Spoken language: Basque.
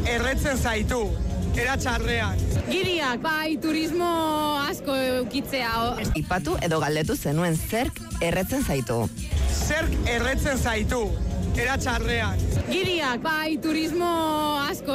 erretzen zaitu, eratxarrean. Giriak, bai, turismo asko eukitzea. Ipatu edo galdetu zenuen zerk erretzen zaitu. Zerk erretzen zaitu, eratxarrean. Giriak, bai, turismo asko